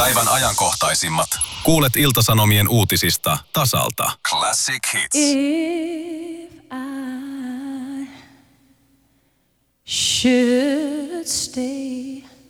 Päivän ajankohtaisimmat kuulet Ilta-Sanomien uutisista tasalta. Classic Hits. If I should stay